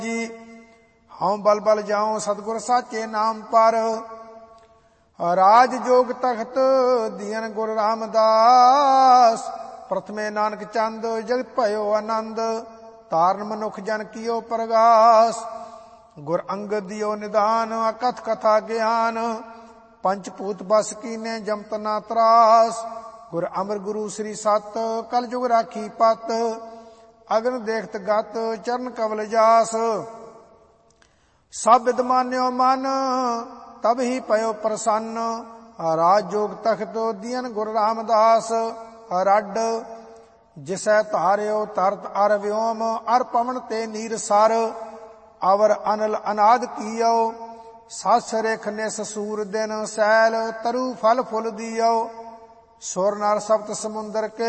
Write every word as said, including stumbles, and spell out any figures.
जी हऊँ बल बल जाऊं सतगुर साचे नाम पर। राज जोग तख्त दियन गुरु रामदास। प्रथमे नानक चंद जग भयो आनंद। ताਰਨ मनुख जन कियो प्रगास। गुर अंगद दियो निदान अकथ कथा ज्ञान। पंचभूत बस कीने जमत ना त्रास। गुर अमर गुरु श्री सत कल जुग राखी पत। अगन देखत गत चरण कवल जास। सब विद मान्यो मन तब ही पयो प्रसन्न। राज जोग तख्त दियन गुरु रामदास। रड जिसै धार्यो तरत अर व्योम अर पवन ते नीर सर। अवर अनल अनाद कियो सस रेख निस सूर दिन। सैल तरु फल फुल दियो सुर नर सप्त समुंदर के